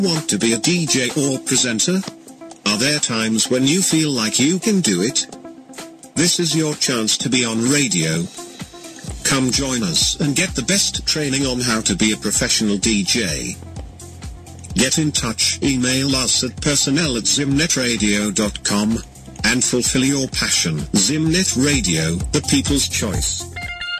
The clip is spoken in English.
Want to be a DJ or presenter? Are there times when you feel like you can do it? This is your chance to be on radio. Come join us and get the best training on how to be a professional DJ. Get in touch, email us at personnel@zimnetradio.com, and fulfill your passion. Zimnet Radio, the people's choice.